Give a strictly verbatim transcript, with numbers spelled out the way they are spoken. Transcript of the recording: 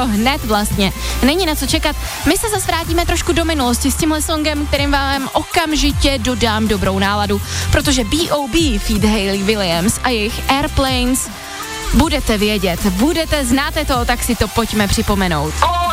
to hned vlastně. Není na co čekat. My se zase vrátíme trošku do minulosti s tímhle songem, kterým vám okamžitě dodám dobrou náladu, protože B O B feat. Hayley Williams a jejich Airplanes budete vědět, budete, znáte to, tak si to pojďme připomenout.